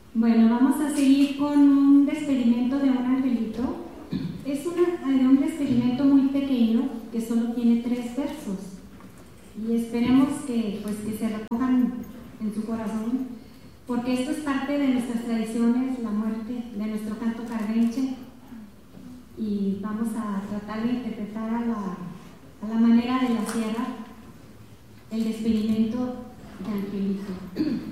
Bueno, vamos a seguir con un despedimento de un angelito. Es un despedimento muy pequeño que solo tiene 3 versos y esperemos que se recojan en su corazón, porque esto es parte de nuestras tradiciones, la muerte, de nuestro canto cardenche, y vamos a tratar de interpretar a la manera de la sierra el despedimento de Angelito.